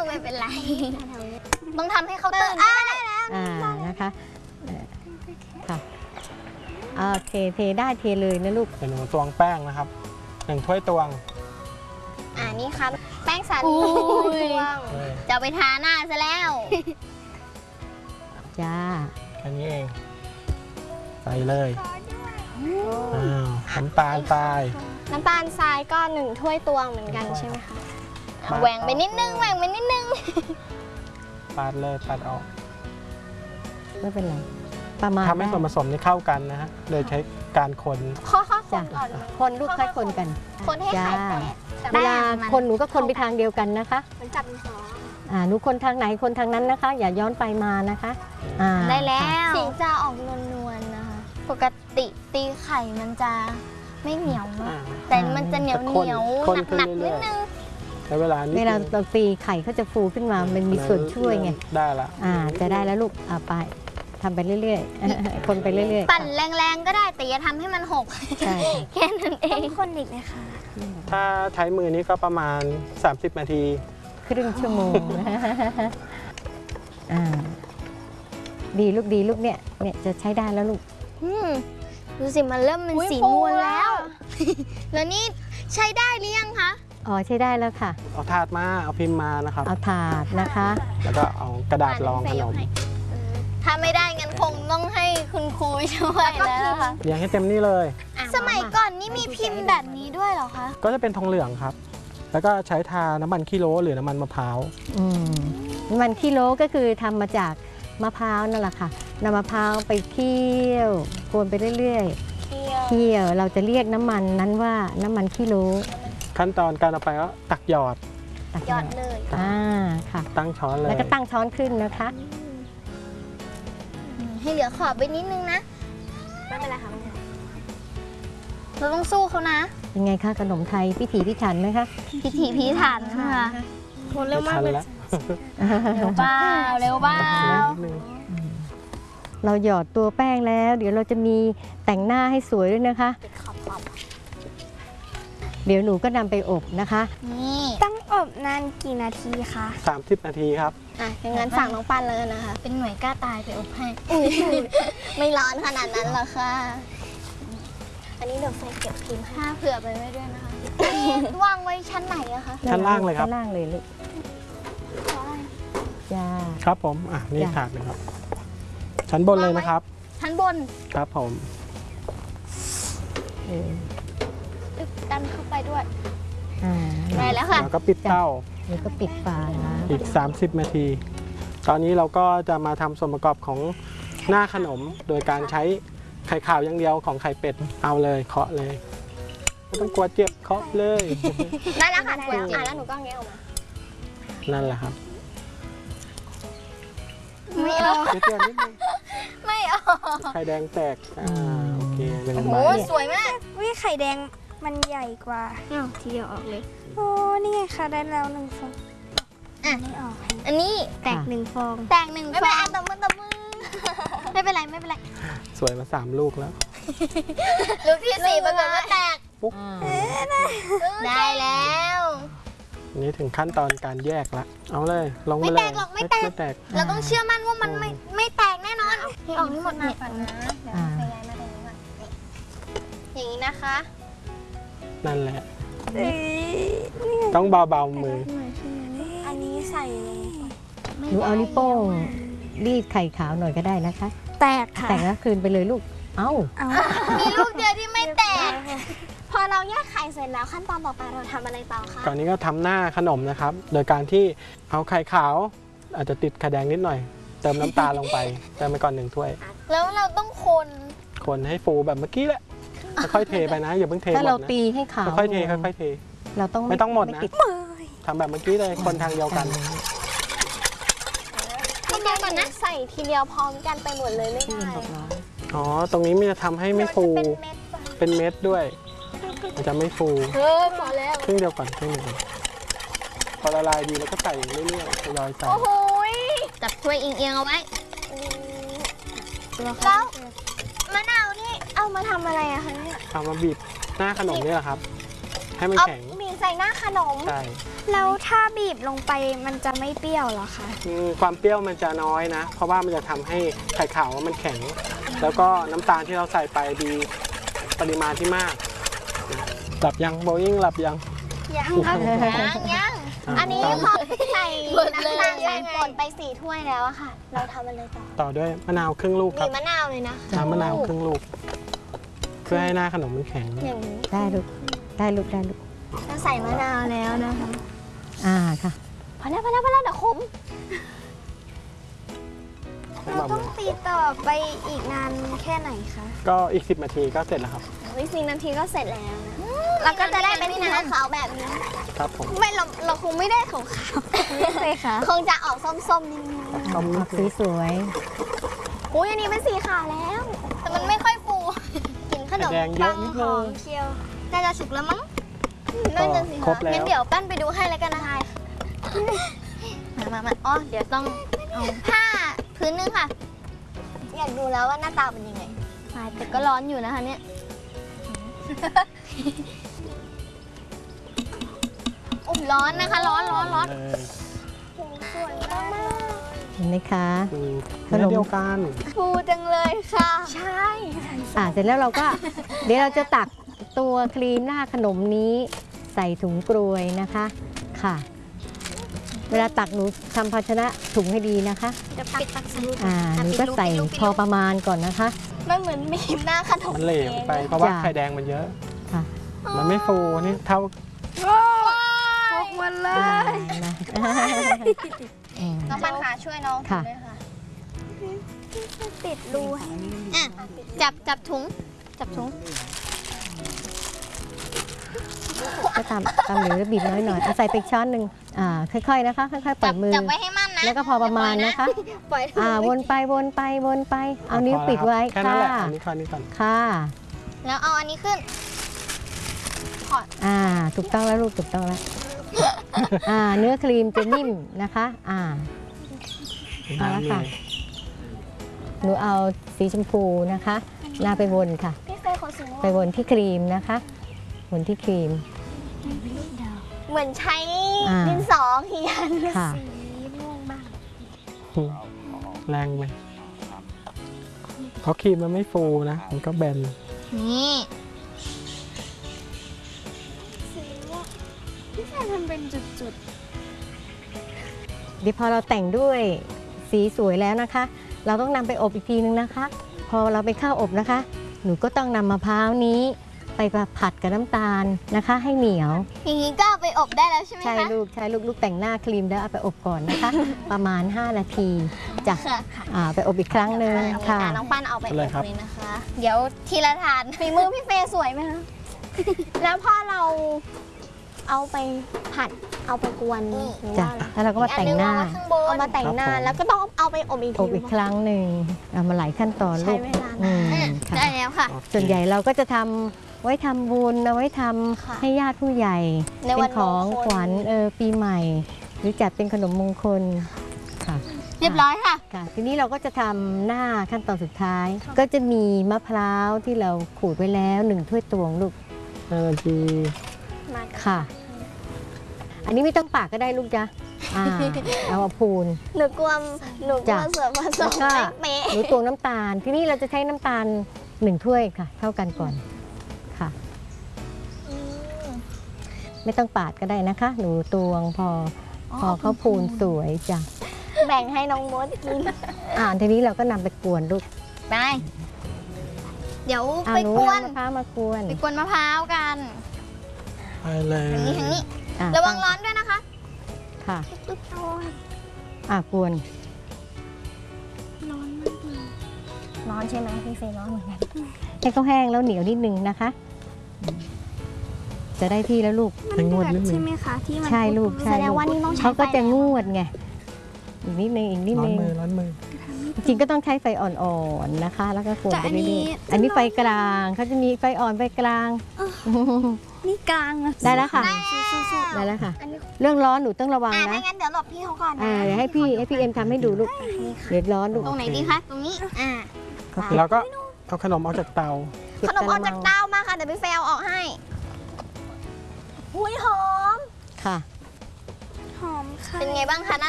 ไม่เป็นไรต้องทำให้เขาตื่นได้แล้วนะคะค่ะโอเคเทได้เทเลยนะลูกเป็นหนูตวงแป้งนะครับ1 ถ้วยตวงนี่ครับแป้งสาลีตวงจะไปทาหน้าซะแล้วจ้าแค่นี้เองใส่เลยน้ำตาลทรายก็1 ถ้วยตวงเหมือนกันใช่ไหมคะแหว่งไปนิดนึงปาดเลยปาดออกไม่เป็นไรประมาณทำให้ส่วนผสมนี้เข้ากันนะฮะโดยใช้การคนคนลูกค่อยคนกันคนให้ไข่แตกเวลาคนหนูก็คนไปทางเดียวกันนะคะมันจับดินสอหนูคนทางไหนคนทางนั้นนะคะอย่าย้อนไปมานะคะได้แล้วสีจะออกนวลๆนะคะปกติตีไข่มันจะไม่เหนียวแต่มันจะเหนียวหนักนิดนึงใช้เวลาเราตีไข่เขาจะฟูขึ้นมามันมีส่วนช่วยไงได้ละจะได้แล้วลูกไปทำไปเรื่อยๆคนไปเรื่อยๆปั่นแรงๆก็ได้แต่อย่าทำให้มันหกแค่นั้นเองคนอีกนะคะถ้าใช้มือนี้ก็ประมาณ30 นาทีครึ่งชั่วโมงดีลูกเนี่ยจะใช้ได้แล้วลูกดูสิมันเริ่มเป็นสีนวลแล้วแล้วนี่ใช้ได้หรือยังคะใช้ได้แล้วค่ะเอาถาดมาเอาพิมพ์มานะครับเอาถาดนะคะแล้วก็เอากระดาษรองขนมถ้าไม่ได้งั้นคงต้องให้คุณครูช่วยแล้วค่ะเรียงให้เต็มนี่เลยสมัยก่อนนี่มีพิมพ์แบบนี้ด้วยเหรอคะก็จะเป็นทองเหลืองครับแล้วก็ใช้ทาน้ำมันขี้โลหรือน้ำมันมะพร้าวน้ำมันขี้โลก็คือทำมาจากมะพร้าวนั่นแหละค่ะนำมะพร้าวไปเคี่ยวกวนไปเรื่อยๆเคี่ยวเราจะเรียกน้ำมันนั้นว่าน้ำมันขี้โลขั้นตอนการเอาไปก็ตักหยอดเลยค่ะตั้งช้อนเลยแล้วก็ตั้งช้อนขึ้นนะคะให้เหลือขอบไปนิดนึงนะไม่เป็นไรค่ะเราต้องสู้เขานะยังไงคะขนมไทยพิถีพิถันไหมคะพิถีพิถันค่ะคนเร็วมากเลยเร็วเปล่าเราหยอดตัวแป้งแล้วเดี๋ยวเราจะมีแต่งหน้าให้สวยด้วยนะคะเดี๋ยวหนูก็นำไปอบนะคะนี่ต้องอบนานกี่นาทีคะ 30 นาทีครับอย่างนั้นสั่งน้องปันเลยนะคะเป็นหน่วยกล้าตายไปอบให้ไม่ร้อนขนาดนั้นหรอกค่ะอันนี้เดี๋ยวใส่เก็บพิมพ์ให้เผื่อไปไว้ด้วยนะคะวางไว้ชั้นไหนอะคะชั้นล่างเลยครับชั้นล่างเลยลูกจ้าครับผมนี่ถาดเลยครับชั้นบนเลยนะครับชั้นบนครับผมดันเข้าไปด้วยได้แล้วค่ะแล้วก็ปิดเตาแล้วก็ปิดฝาอีก30 นาทีตอนนี้เราก็จะมาทำส่วนประกอบของหน้าขนมโดยการใช้ไข่ขาวอย่างเดียวของไข่เป็ดเอาเลยเคาะเลยไม่ต้องกลัวเจ็บเคาะเลยได้แล้วค่ะแล้วหนูก็แงะออกมานั่นแหละครับไม่ออกไม่ออกไข่แดงแตกโอเคโอ้โหสวยมากไข่แดงมันใหญ่กว่าทีเดียวออกเลยโอ้นี่ไงค่ะได้แล้ว1 ฟองไม่ออกอันนี้แตก1 ฟองแตก1 ฟองตบมือไม่เป็นไรสวยมา3 ลูกแล้วลูกที่4ปรากฏว่าแตกปุ๊บได้แล้วนี่ถึงขั้นตอนการแยกละเอาเลยลงมาเลยไม่แตกเราต้องเชื่อมั่นว่ามันไม่แตกแน่นอนให้ออกนี่หมดเนี่ยเดี๋ยวไปย้ายมาตรงนี้ก่อนอย่างนี้นะคะนั่นแหละต้องเบาๆมืออันนี้ใส่หนูเอานิ้วโป้งรีดไข่ขาวหน่อยก็ได้นะคะแตกค่ะแตกแล้วคืนไปเลยลูกมีลูกเดียวที่ไม่แตกพอเราแยกไข่เสร็จแล้วขั้นตอนต่อไปเราทำอะไรต่อคะก่อนนี้ก็ทำหน้าขนมนะครับโดยการที่เอาไข่ขาวอาจจะติดไข่แดงนิดหน่อยเติมน้ำตาลลงไปเติมไปก่อน1 ถ้วยแล้วเราต้องคนให้ฟูแบบเมื่อกี้แหละค่อยๆเทไปนะอย่าเพิ่งเทหมดนะถ้าเราตีให้ขาวค่อยๆเทเราต้องไม่ต้องหมดนะทำแบบเมื่อกี้เลยคนทางเดียวกันก่อนนะใส่ทีเดียวพร้อมกันไปหมดเลยไม่ได้ตรงนี้มันจะทำให้ไม่ฟูเป็นเม็ดด้วยมันจะไม่ฟูพอแล้วครึ่งเดียวก่อนพอละลายดีแล้วก็ใส่เรื่อยๆทยอยใส่โอ้โหจับถ้วยเอียงเอาไว้แล้วมะนาวนี่เอามาทำอะไรอะคะเนี่ยเอามาบีบหน้าขนมนี่แหละครับให้มันแข็งบีบใส่หน้าขนมใช่แล้วถ้าบีบลงไปมันจะไม่เปรี้ยวเหรอคะความเปรี้ยวมันจะน้อยนะ เพราะว่ามันจะทำให้ไข่ขาวมันแข็ง แล้วก็น้ำตาลที่เราใส่ไปมีปริมาณที่มากนะหลับยังโบยิ่งหลับยังยังอันนี้พอใส่น้ำตาลใส่ป่นไป4 ถ้วยแล้วอะค่ะ เราทำอะไรต่อต่อด้วยมะนาวครึ่งลูกคบีรับบมะนาวเลยนะน้ำมะนาวครึ่งลูก เพื่อให้หน้าขนมมันแข็งอย่างนี้ได้ลูกได้ลูกได้ลูกเราใส่มะนาวแล้วนะคะค่ะพอแล้วเดี๋ยวขมเราต้องตีต่อไปอีกนานแค่ไหนคะก็อีก10 นาทีก็เสร็จแล้วครับวิ4 นาทีก็เสร็จแล้วนะแล้วก็จะได้เป็นสีขาวๆแบบนี้ครับผมไม่เราคงไม่ได้ขาวๆไม่ใช่ค่ะคงจะออกส้มๆนิดนึงต้มออกสีสวยโอ้ยอันนี้เป็นสีขาวแล้ว แต่มันไม่ค่อยฟูกินขนมแดงเยอะนิดนึงเชียวน่าจะสุกแล้วมั้งน่าจะสิครคะบแล้วงั้นเดี๋ยวปั้นไปดูให้แล้วกันนะคะมาอ๋อเดี๋ยวต้องเอาผ้าพื้นนึงค่ะ อยากดูแล้วว่าหน้าตาเป็นยังไงแต่ก็ร้อนอยู่นะคะเนี่ยโอ้ร้อนนะคะร้อนเลยสวยมากเห็นไหมคะเนื้อเดียวกันฟูจังเลยค่ะ ใช่เสร็จแล้วเราก็ เดี๋ยวเราจะตักตัวครีมหน้าขนมนี้ใส่ถุงกรวยนะคะค่ะ เวลาตักหนูทำภาชนะถุงให้ดีนะคะจะปิดตักสนุกหนูก็ใส่พอประมาณก่อนนะคะมันเหมือนมีมหน้าขนมมันเหลวไปเพราะว่าจ้ะไข่แดงมันเยอะค่ะมันไม่ฟูนี่เท่าพกมันเลเป็นยไงนะอืมน้องปันค่ะช่วยน้องค่ะด้วยค่ะติดรูให้จับถุงจับถุงก็ตามเหลวแล้วบีบน้อยหน่อยเอาใส่ไปอีกช้อนหนึ่งค่อยๆนะคะ ค่อยๆปล่อยมือจับไว้ให้มั่นนะแล้วก็พอประมาณนะคะปล่อยวนไปเอานิ้วปิดไว้แค่นั้นค่ะแหละอันนี้ก่อนนี่ก่อนค่ะแล้วเอาอันนี้ขึ้นถูกต้องแล้วลูกถูกต้องแล้วเนื้อครีมจะนิ่มนะคะเอาละค่ะ หนูเอาสีชมพูนะคะหน้าไปวนค่ะพี่เฟยขอสูงไปวนที่ครีมนะคะวนที่ครีมเหมือนใช้อ่าดินสอเขียนค่ะแรงไปเพราะครีมมันไม่ฟูนะ มันก็แบนนี่พี่แฟนทำเป็นจุดเดี๋ยวพอเราแต่งด้วยสีสวยแล้วนะคะ เราต้องนำไปอบอีกทีนึงนะคะ พอเราไปเข้าอบนะคะ หนูก็ต้องนำมะพร้าวนี้ ไปผัดกับน้ำตาลนะคะ ให้เหนียวอย่างนี้ก็เอาไปอบได้แล้วใช่ไหมใช่คะลูกแต่งหน้าครีมแล้วเอาไปอบก่อนนะคะ ประมาณ 5 นาทีจ้ะค่ะไปอบอีกครั้งหนึ่งค่ะน้องปันเอาไปอบเลยนะคะ เดี๋ยวทีละทานฝีมือพี่เฟยสวยไหมคะ แล้วพอเราเอาไปผัดเอาไปกวนจ้ะแล้วเราก็มาแต่งหน้าเอามาแต่งหน้าแล้วก็ต้องเอาไปอบอีกอบอีกครั้งหนึ่งเอามาหลายขั้นตอนลูใช้กเวลาอืนานมค่ะได้แล้วค่ะส่วนใหญ่เราก็จะทำไว้ทำบุญเอาไว้ทำค่ะให้ญาติผู้ใหญ่ในวัเป็น นของมงคลขวัญปีใหม่ หรือจัดเป็นขนมมงคลค่ะเรียบร้อยค่ะค่ะ ทีนี้เราก็จะทำหน้าขั้นตอนสุดท้าย ก็จะมีมะพร้าวที่เราขูดไว้แล้ว1 ถ้วยตวงลูก 5 นาทีค่ะ อันนี้ไม่ต้องปากก็ได้ลูกจ้ะเอาพูนหนูกลัวจ้ะส่วนผสแล้วมก็ไม่เป๊ะหนูตวงน้ำตาล ทีนี้เราจะใช้น้ำตาล1 ถ้วยค่ะ เท่ากันก่อนค่ะ ไม่ต้องปาดก็ได้นะคะ หนูตวงพอเขาพูนสวยจ้ะแบ่งให้น้องมดกินทีนี้เราก็นำไปกวนลูกไปเดี๋ยวเอาไปหนูกวนนำมะพร้าวมากวนไปกวนมะพร้าวกันไปเลยทางนี้อ่ระวังร้อนด้วยนะคะค่ะตุ๊บโอ้ยกวนร้อนใช่ไหมพี่เฟยร้อนเหมือนกันให้เขาแห้งแล้วเหนียวนิดนึงนะคะ จะได้ที่แล้วลูกๆมันเดือดใช่ไหมคะที่มันใช่ลูกแสใช่ดงลูกว่านี่ต้องใช้เขาก็จะไฟงวดไงอีกนิดนึงอีกนิดร้อนนึงมือร้อนมือจริงๆก็ต้องใช้ไฟอ่อนๆนะคะ แล้วก็กวนไปเรื่อยๆอันนี้ไฟกลางเขาจะมีไฟอ่อนไฟกลางนี่กลางนะได้แล้วค่ะได้ได้แล้วค่ะอันนี้เรื่องร้อนหนูต้องระวังไม่นะงั้นเดี๋ยวหลบพี่เขาก่อนนะเดี๋ยวให้พี่เอ็มทำให้ดูลูกเดี๋ยวร้อนลูกตรงไหนดีคะตรงนี้โอเคแล้วก็เอาขนมออกจากเตาเก็บขนมออกกะจากละมังเตามาค่ะเดี๋ยวพี่เฟยเอาออกให้หุยหอมค่ะหอมค่ะเป็นไงบ้างคะ